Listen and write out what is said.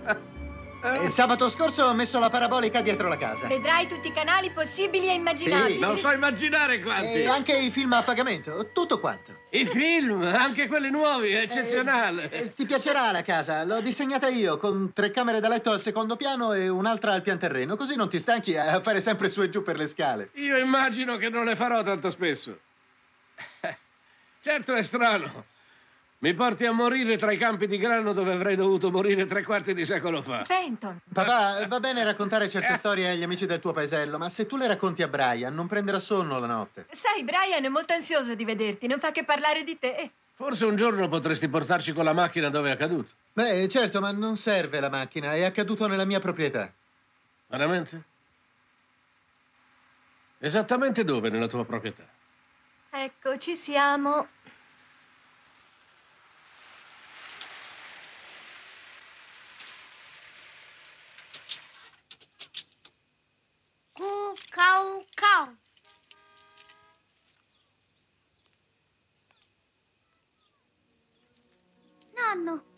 Sabato scorso ho messo la parabolica dietro la casa. Vedrai tutti i canali possibili e immaginabili. Sì. Non so immaginare quanti. E anche i film a pagamento, tutto quanto. I film, anche quelli nuovi, è eccezionale. Ti piacerà la casa, l'ho disegnata io, con 3 camere da letto al secondo piano e un'altra al pian terreno, così non ti stanchi a fare sempre su e giù per le scale. Io immagino che non le farò tanto spesso. Certo è strano. Mi porti a morire tra i campi di grano dove avrei dovuto morire 3/4 di secolo fa. Fenton. Papà, va bene raccontare certe storie agli amici del tuo paesello, ma se tu le racconti a Brian non prenderà sonno la notte. Sai, Brian è molto ansioso di vederti, non fa che parlare di te. Forse un giorno potresti portarci con la macchina dove è accaduto. Beh, certo, ma non serve la macchina, è accaduto nella mia proprietà. Veramente? Esattamente dove nella tua proprietà? Ecco, ci siamo. Cau, cau. Nonno,